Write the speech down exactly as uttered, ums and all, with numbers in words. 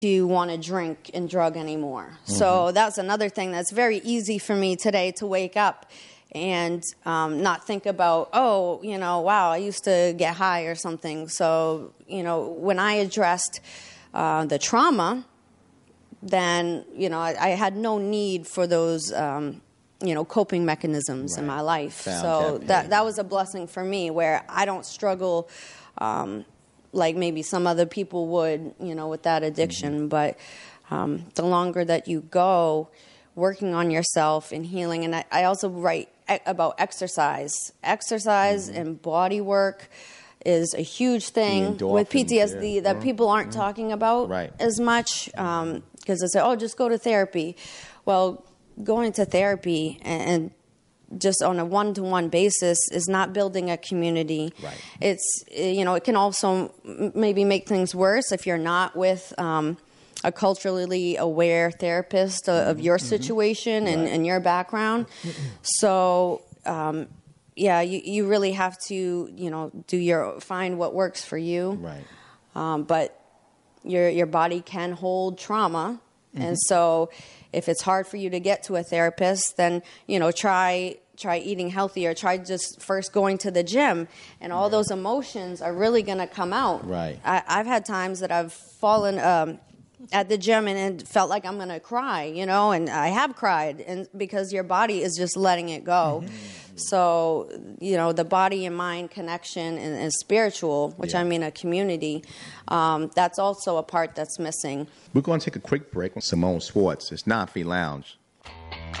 to want to drink and drug anymore. Mm-hmm. So that's another thing that's very easy for me today to wake up and um, not think about, oh, you know, wow, I used to get high or something. So, you know, when I addressed uh, the trauma, then, you know, I, I had no need for those, um, you know, coping mechanisms right. in my life. Found so campaign. that that was a blessing for me, where I don't struggle um, like maybe some other people would, you know, with that addiction. Mm-hmm. But um, the longer that you go working on yourself and healing, and I, I also write e- about exercise. Exercise mm-hmm. and body work is a huge thing with P T S D yeah. that mm-hmm. people aren't mm-hmm. talking about right. as much, because um, they say, oh, just go to therapy. Well, going to therapy and, and just on a one-to-one basis is not building a community. Right. It's, you know, it can also maybe make things worse if you're not with um, a culturally aware therapist of, of your situation mm-hmm. and, right. and your background. So, um, yeah, you, you really have to, you know, do your, find what works for you. Right. Um, but your, your body can hold trauma. Mm-hmm. And so if it's hard for you to get to a therapist, then, you know, try try eating healthier. Try just first going to the gym. And all right. those emotions are really going to come out. Right. I, I've had times that I've fallen um, at the gym and it felt like I'm going to cry, you know, and I have cried, and because your body is just letting it go. Mm-hmm. So, you know, the body and mind connection and, and spiritual, which yeah. I mean a community, um, that's also a part that's missing. We're going to take a quick break with Simone Schwartz. It's Non-Free Lounge